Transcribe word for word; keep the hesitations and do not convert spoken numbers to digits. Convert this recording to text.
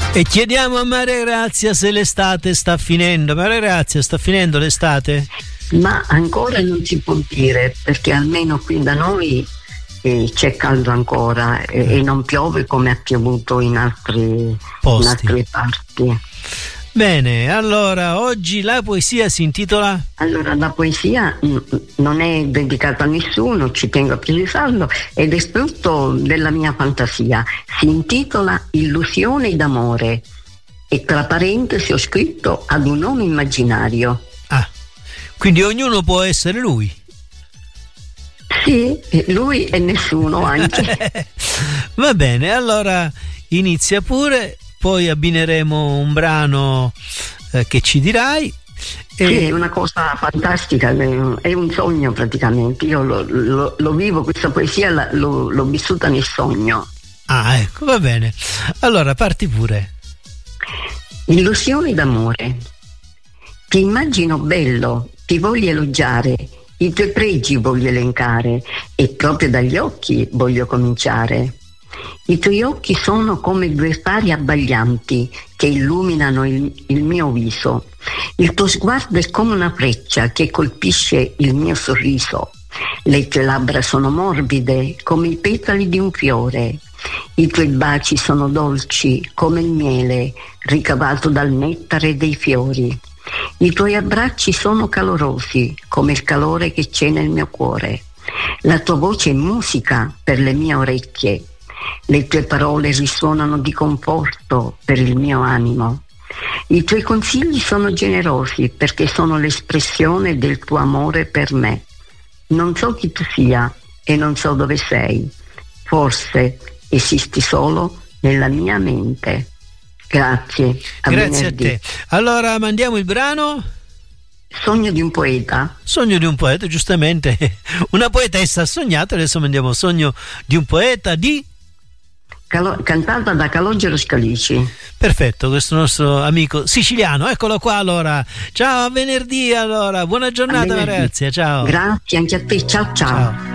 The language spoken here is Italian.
E chiediamo a Maria Grazia se l'estate sta finendo. Maria Grazia, sta finendo l'estate? Ma ancora non si può dire, perché almeno qui da noi eh, c'è caldo ancora e, mm. e non piove come ha piovuto in, altri, in altre parti. Bene, allora oggi la poesia si intitola? Allora la poesia mh, non è dedicata a nessuno, ci tengo a precisarlo, ed è frutto della mia fantasia. Si intitola Illusioni d'amore e tra parentesi ho scritto ad un uomo immaginario. Ah, quindi ognuno può essere lui? Sì, lui e nessuno anche. Va bene, allora inizia pure. Poi abbineremo un brano eh, che ci dirai. E... Sì, è una cosa fantastica, è un sogno praticamente. Io lo, lo, lo vivo, questa poesia lo, l'ho vissuta nel sogno. Ah, ecco, va bene. Allora, parti pure. Illusioni d'amore. Ti immagino bello, ti voglio elogiare, i tuoi pregi voglio elencare e proprio dagli occhi voglio cominciare. I tuoi occhi sono come due fari abbaglianti che illuminano il, il mio viso. Il tuo sguardo è come una freccia che colpisce il mio sorriso. Le tue labbra sono morbide come i petali di un fiore. I tuoi baci sono dolci come il miele ricavato dal nettare dei fiori. I tuoi abbracci sono calorosi come il calore che c'è nel mio cuore. La tua voce è musica per le mie orecchie. Le tue parole risuonano di conforto per il mio animo. I tuoi consigli sono generosi perché sono l'espressione del tuo amore per me. Non so chi tu sia e non so dove sei. Forse esisti solo nella mia mente. Grazie. A Grazie venerdì. a te. Allora mandiamo il brano. Sogno di un poeta. Sogno di un poeta, giustamente. Una poetessa ha sognato, adesso mandiamo Sogno di un poeta di... Calo- cantata da Calogero Scalici. Perfetto, questo nostro amico siciliano, eccolo qua. Allora, ciao, a venerdì. Allora, buona giornata, ragazzi, ciao. Grazie anche a te, ciao ciao, ciao.